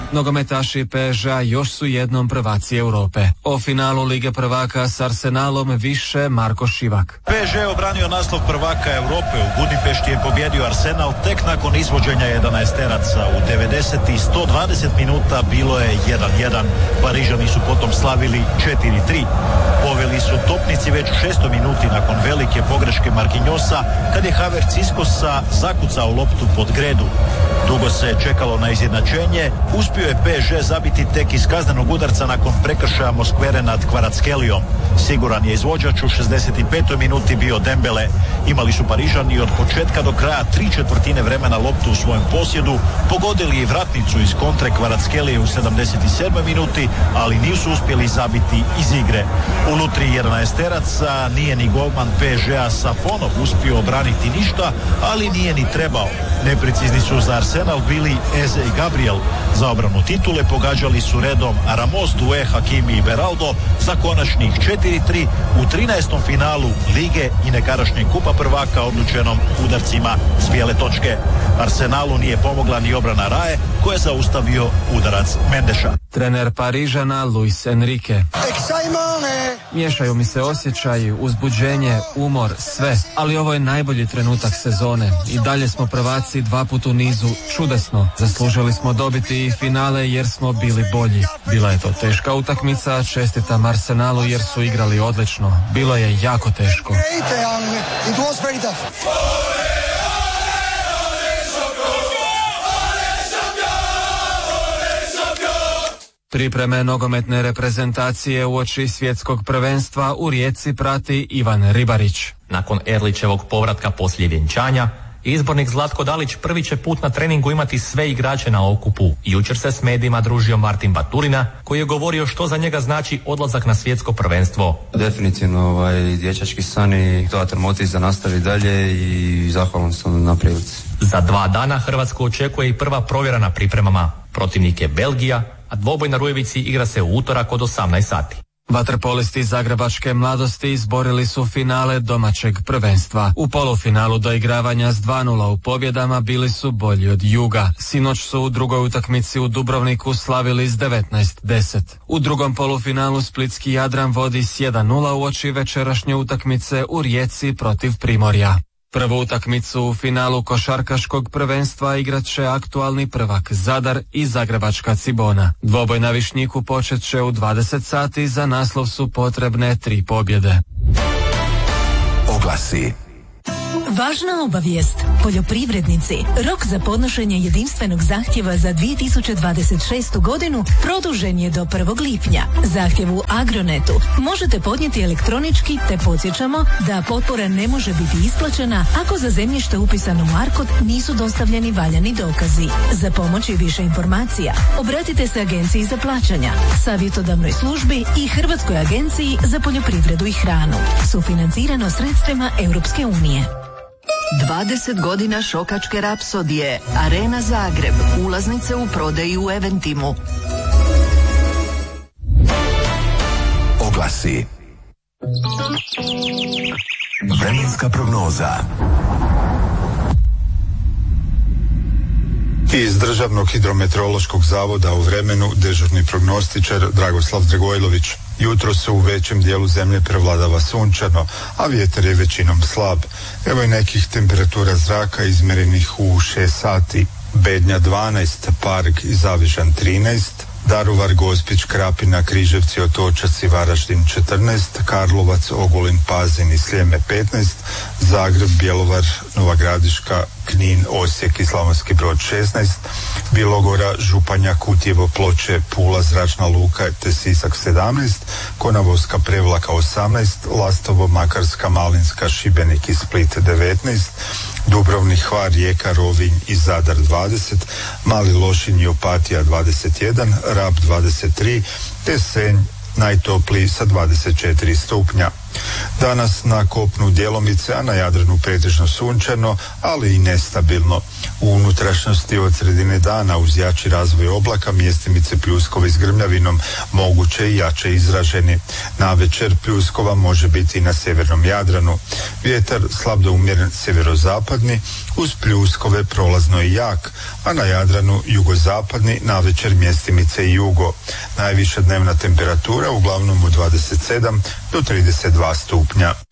Nogometaši PSG-a još su jednom prvaci Europe. O finalu Lige prvaka s Arsenalom više Marko Šivak. PSG je obranio naslov prvaka Europe. U Budimpešti je pobjedio Arsenal tek nakon izvođenja 11-teraca. U 90 i 120 minuta bilo je 1-1. Parižani su potom slavili 4-3. Poveli su topnici već u 6. minuti nakon velike pogreške Marquinhosa kad je Havertz iskosa zakucao loptu pod gredu. Dugo se čekalo na izjednačenje. Uspio je PSG zabiti tek iz kaznenog udarca nakon prekršaja Moskvere nad Kvaratskhelijom. Siguran je izvođač, u 65. minuti bio Dembele. Imali su Parižani od početka do kraja 3/4 vremena loptu u svojem posjedu, pogodili i vratnicu iz kontre Kvaratskhelije u 77. minuti, ali nisu uspjeli zabiti iz igre. Unutri 11-teraca nije ni golman PSG-a Safonov uspio obraniti ništa, ali nije ni trebao. Neprecizni su za Arsenal bili Eze i Gabriel. Za obranu titule pogađali su redom Ramos, Doué, Hakimi i Beraldo za konačnih 4-3 u 13. finalu Lige i nekadašnjeg kupa prvaka odlučenom udarcima s bijele točke. Arsenalu nije pomogla ni obrana Raje koja je zaustavio udarac Mendeša. Trener Parižana Luis Enrique. Miješaju mi se osjećaji, uzbuđenje, umor, sve, ali ovo je najbolji trenutak sezone. I dalje smo prvaci 2 puta u nizu, čudesno. Zaslužili smo dobiti i finale jer smo bili bolji. Bila je to teška utakmica, čestitam Arsenalu jer su igrali odlično. Bilo je jako teško. Pripreme nogometne reprezentacije uoči svjetskog prvenstva u Rijeci prati Ivan Ribarić. Nakon Erlićevog povratka poslije vjenčanja, izbornik Zlatko Dalić prvi će put na treningu imati sve igrače na okupu. Jučer se s medijima družio Martin Baturina, koji je govorio što za njega znači odlazak na svjetsko prvenstvo. Definitivno dječački san i dodatan motiv za nastavi dalje i zahvalan sam na prilici. Za 2 dana Hrvatsku očekuje i prva provjera na pripremama. Protivnik je Belgija, a dvoboj na Rujevici igra se u utorak od 18 sati. Vaterpolisti zagrebačke mladosti izborili su finale domaćeg prvenstva. U polufinalu doigravanja s 2:0 u pobjedama bili su bolji od Juga. Sinoć su u drugoj utakmici u Dubrovniku slavili s 19-10. U drugom polufinalu splitski Jadran vodi s 1:0 uoči večerašnje utakmice u Rijeci protiv Primorja. Prvu utakmicu u finalu košarkaškog prvenstva igrat će aktualni prvak Zadar i zagrebačka Cibona. Dvoboj na Višnjiku počet će u 20 sati, za naslov su potrebne 3 pobjede. Oglasi. Važna obavijest. Poljoprivrednici, rok za podnošenje jedinstvenog zahtjeva za 2026. godinu produžen je do 1. lipnja. Zahtjev u Agronetu možete podnijeti elektronički, te podsjećamo da potpora ne može biti isplaćena ako za zemljište upisano u ARKOD nisu dostavljeni valjani dokazi. Za pomoć i više informacija obratite se Agenciji za plaćanja, savjetodavnoj službi i Hrvatskoj agenciji za poljoprivredu i hranu. Sufinancirano sredstvima Europske unije. 20 godina šokačke rapsodije. Arena Zagreb. Ulaznice u prodaji u Eventimu. Oglasi. Vremenska prognoza. Iz Državnog hidrometeorološkog zavoda u vremenu dežurni prognostičar Dragoslav Dragojlović. Jutro se u većem dijelu zemlje prevladava sunčano, a vjetar je većinom slab. Evo i nekih temperatura zraka izmjerenih u 6 sati. Bednja 12, Park i Zavižan 13, Daruvar, Gospić, Krapina, Križevci, Otočac i Varaždin 14, Karlovac, Ogulin, Pazin i Sljeme 15, Zagreb, Bjelovar, Nova Gradiška, Knin, Osijek i Slavonski Brod 16, Bilogora, Županja, Kutjevo, Ploče, Pula, Zračna luka te Sisak 17, Konavolska, Prevlaka 18, Lastovo, Makarska, Malinska, Šibenik i Split 19, Dubrovnik, Hvar, Rijeka, Rovinj i Zadar 20, Mali Lošinj i Opatija 21, Rab 23 te Senj najtopliji sa 24 stupnja. Danas na kopnu djelomice, a na Jadranu pretežno sunčano, ali i nestabilno. U unutrašnjosti od sredine dana uz jači razvoj oblaka mjestimice pljuskovi s grmljavinom moguće i jače izraženi. Navečer pljuskova može biti i na sjevernom Jadranu. Vjetar slab do umjeren sjeverozapadni uz pljuskove prolazno i jak, a na Jadranu jugozapadni, navečer mjestimice i jugo. Najviša dnevna temperatura uglavnom od 27 do 32 stupnja.